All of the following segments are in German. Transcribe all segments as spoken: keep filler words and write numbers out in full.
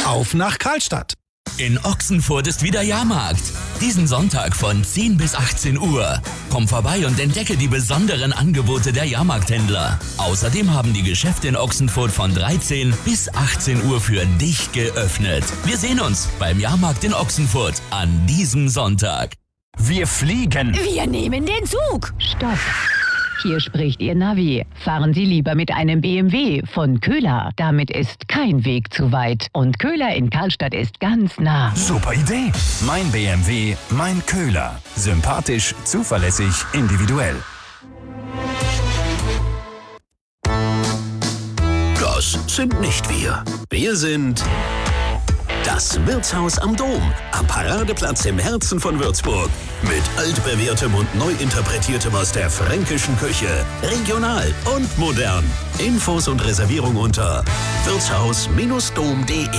Auf nach Karlstadt! In Ochsenfurt ist wieder Jahrmarkt. Diesen Sonntag von zehn bis achtzehn Uhr. Komm vorbei und entdecke die besonderen Angebote der Jahrmarkthändler. Außerdem haben die Geschäfte in Ochsenfurt von dreizehn bis achtzehn Uhr für dich geöffnet. Wir sehen uns beim Jahrmarkt in Ochsenfurt an diesem Sonntag. Wir fliegen. Wir nehmen den Zug. Stopp. Hier spricht Ihr Navi. Fahren Sie lieber mit einem B M W von Köhler. Damit ist kein Weg zu weit. Und Köhler in Karlstadt ist ganz nah. Super Idee. Mein B M W, mein Köhler. Sympathisch, zuverlässig, individuell. Das sind nicht wir. Wir sind das Wirtshaus am Dom, am Paradeplatz im Herzen von Würzburg. Mit altbewährtem und neu interpretiertem aus der fränkischen Küche. Regional und modern. Infos und Reservierung unter wirtshaus Bindestrich dom punkt de.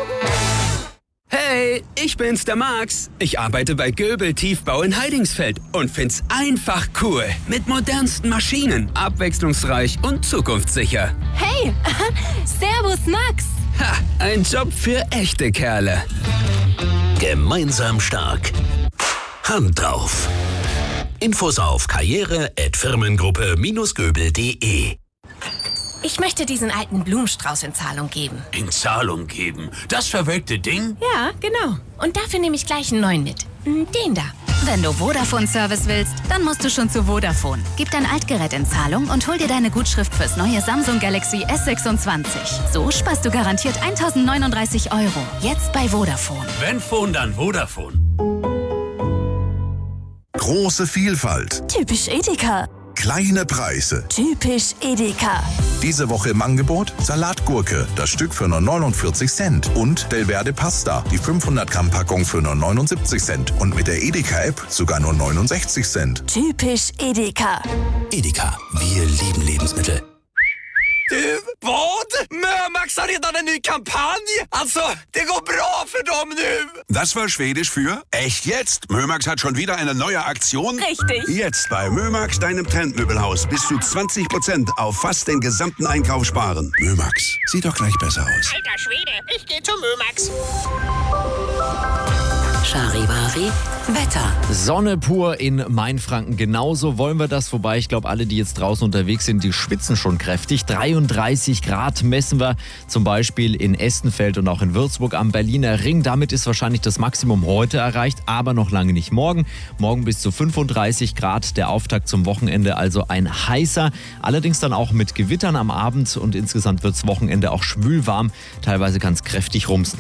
Hey, ich bin's, der Max. Ich arbeite bei Göbel Tiefbau in Heidingsfeld und find's einfach cool. Mit modernsten Maschinen, abwechslungsreich und zukunftssicher. Hey, servus Max. Ha, ein Job für echte Kerle. Gemeinsam stark. Hand drauf. Infos auf karriere at firmengruppe Bindestrich göbel punkt de. Ich möchte diesen alten Blumenstrauß in Zahlung geben. In Zahlung geben? Das verwelkte Ding? Ja, genau. Und dafür nehme ich gleich einen neuen mit. Den da. Wenn du Vodafone-Service willst, dann musst du schon zu Vodafone. Gib dein Altgerät in Zahlung und hol dir deine Gutschrift fürs neue Samsung Galaxy S sechsundzwanzig. So sparst du garantiert eintausendneununddreißig Euro. Jetzt bei Vodafone. Wenn Phone, dann Vodafone. Große Vielfalt. Typisch Edeka. Kleine Preise. Typisch Edeka. Diese Woche im Angebot Salatgurke, das Stück für nur neunundvierzig Cent. Und Belverde Pasta, die fünfhundert Gramm Packung für nur neunundsiebzig Cent. Und mit der Edeka-App sogar nur neunundsechzig Cent. Typisch Edeka. Edeka, wir lieben Lebensmittel. Du, vad? Mömax har redan en ny kampanj. Alltså, det går bra för dem nu. Das war Schwedisch für echt jetzt. Mömax hat schon wieder eine neue Aktion. Richtig. Jetzt bei Mömax, deinem Trendmöbelhaus, bis zu zwanzig Prozent auf fast den gesamten Einkauf sparen. Mömax, sieht doch gleich besser aus. Alter Schwede, ich gehe zu Mömax. Charivari Wetter. Sonne pur in Mainfranken. Genauso wollen wir das. Wobei, ich glaube, alle, die jetzt draußen unterwegs sind, die schwitzen schon kräftig. dreiunddreißig Grad messen wir zum Beispiel in Estenfeld und auch in Würzburg am Berliner Ring. Damit ist wahrscheinlich das Maximum heute erreicht, aber noch lange nicht morgen. Morgen bis zu fünfunddreißig Grad. Der Auftakt zum Wochenende, also ein heißer. Allerdings dann auch mit Gewittern am Abend und insgesamt wird das Wochenende auch schwülwarm. Teilweise kann es kräftig rumsen.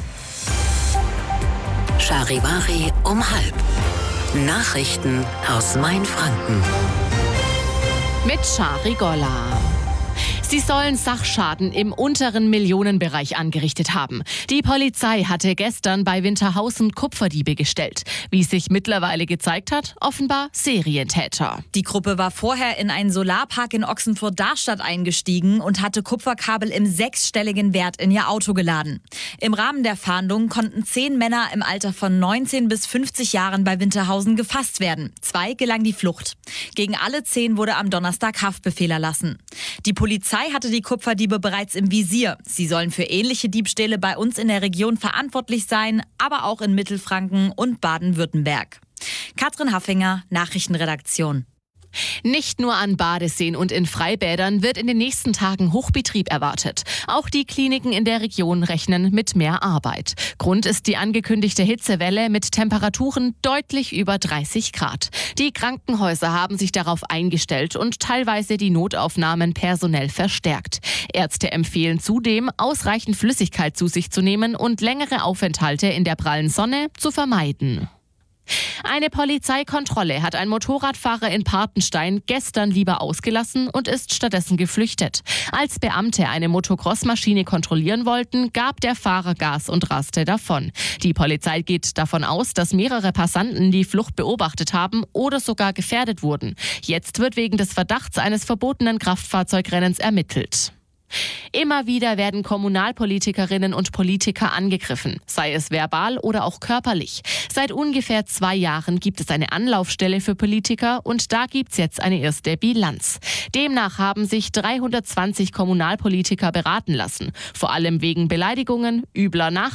Charivari um halb. Nachrichten aus Mainfranken. Mit Chari Golla. Sie sollen Sachschaden im unteren Millionenbereich angerichtet haben. Die Polizei hatte gestern bei Winterhausen Kupferdiebe gestellt. Wie sich mittlerweile gezeigt hat, offenbar Serientäter. Die Gruppe war vorher in einen Solarpark in Ochsenfurt-Darstadt eingestiegen und hatte Kupferkabel im sechsstelligen Wert in ihr Auto geladen. Im Rahmen der Fahndung konnten zehn Männer im Alter von neunzehn bis fünfzig Jahren bei Winterhausen gefasst werden. Zwei gelang die Flucht. Gegen alle zehn wurde am Donnerstag Haftbefehl erlassen. Die Polizei hatte die Kupferdiebe bereits im Visier. Sie sollen für ähnliche Diebstähle bei uns in der Region verantwortlich sein, aber auch in Mittelfranken und Baden-Württemberg. Katrin Haffinger, Nachrichtenredaktion. Nicht nur an Badeseen und in Freibädern wird in den nächsten Tagen Hochbetrieb erwartet. Auch die Kliniken in der Region rechnen mit mehr Arbeit. Grund ist die angekündigte Hitzewelle mit Temperaturen deutlich über dreißig Grad. Die Krankenhäuser haben sich darauf eingestellt und teilweise die Notaufnahmen personell verstärkt. Ärzte empfehlen zudem, ausreichend Flüssigkeit zu sich zu nehmen und längere Aufenthalte in der prallen Sonne zu vermeiden. Eine Polizeikontrolle hat ein Motorradfahrer in Partenstein gestern lieber ausgelassen und ist stattdessen geflüchtet. Als Beamte eine Motocross-Maschine kontrollieren wollten, gab der Fahrer Gas und raste davon. Die Polizei geht davon aus, dass mehrere Passanten die Flucht beobachtet haben oder sogar gefährdet wurden. Jetzt wird wegen des Verdachts eines verbotenen Kraftfahrzeugrennens ermittelt. Immer wieder werden Kommunalpolitikerinnen und Politiker angegriffen, sei es verbal oder auch körperlich. Seit ungefähr zwei Jahren gibt es eine Anlaufstelle für Politiker und da gibt's jetzt eine erste Bilanz. Demnach haben sich dreihundertzwanzig Kommunalpolitiker beraten lassen, vor allem wegen Beleidigungen, übler Nachrichten